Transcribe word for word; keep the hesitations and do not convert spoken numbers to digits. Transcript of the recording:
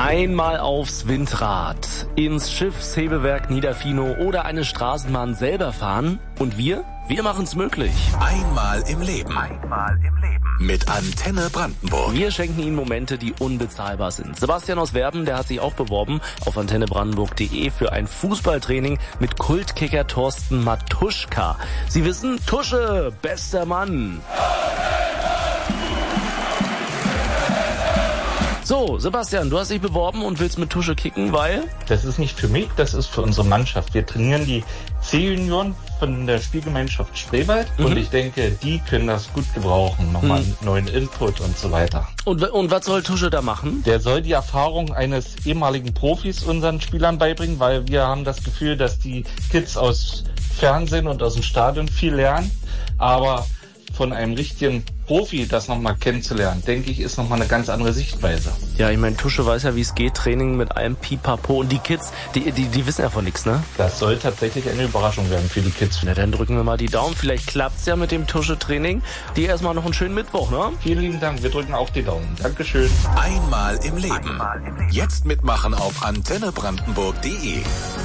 Einmal aufs Windrad, ins Schiffshebewerk Niederfino oder eine Straßenbahn selber fahren und wir, wir machen's möglich. Einmal im Leben. Einmal im Leben. Mit Antenne Brandenburg. Wir schenken Ihnen Momente, die unbezahlbar sind. Sebastian aus Werben, der hat sich auch beworben auf antenne brandenburg punkt de für ein Fußballtraining mit Kultkicker Thorsten Matuschka. Sie wissen, Tusche, bester Mann. So, Sebastian, du hast dich beworben und willst mit Tusche kicken, weil? Das ist nicht für mich, das ist für unsere Mannschaft. Wir trainieren die C-Junioren von der Spielgemeinschaft Spreewald mhm. und ich denke, die können das gut gebrauchen. Nochmal mhm. neuen Input und so weiter. Und, und was soll Tusche da machen? Der soll die Erfahrung eines ehemaligen Profis unseren Spielern beibringen, weil wir haben das Gefühl, dass die Kids aus Fernsehen und aus dem Stadion viel lernen, aber von einem richtigen Profi das nochmal kennenzulernen, denke ich, ist nochmal eine ganz andere Sichtweise. Ja, ich meine, Tusche weiß ja, wie es geht, Training mit allem Pipapo und die Kids, die, die, die wissen ja von nichts, ne? Das soll tatsächlich eine Überraschung werden für die Kids. Na, dann drücken wir mal die Daumen, vielleicht klappt's ja mit dem Tusche-Training. Dir erstmal noch einen schönen Mittwoch, ne? Vielen lieben Dank, wir drücken auch die Daumen. Dankeschön. Einmal im Leben. Einmal im Leben. Jetzt mitmachen auf antenne brandenburg punkt de.